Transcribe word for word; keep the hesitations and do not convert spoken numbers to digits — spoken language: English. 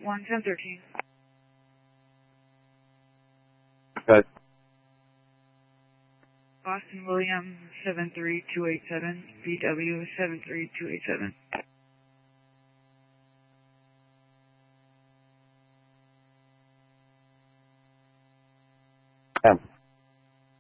one ten thirteen. Okay. Boston William seven three two eight seven, B W seven three two eight seven. Um.